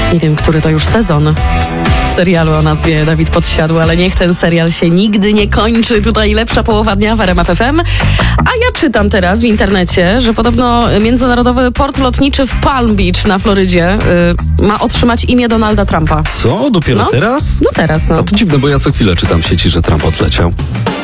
Nie wiem, który to już sezon w serialu o nazwie Dawid Podsiadł, ale niech ten serial się nigdy nie kończy. Tutaj lepsza połowa dnia w RMF FM. A ja czytam teraz w internecie, że podobno międzynarodowy port lotniczy w Palm Beach na Florydzie ma otrzymać imię Donalda Trumpa. Co? Dopiero teraz? No teraz, no. A to dziwne, bo ja co chwilę czytam w sieci, że Trump odleciał.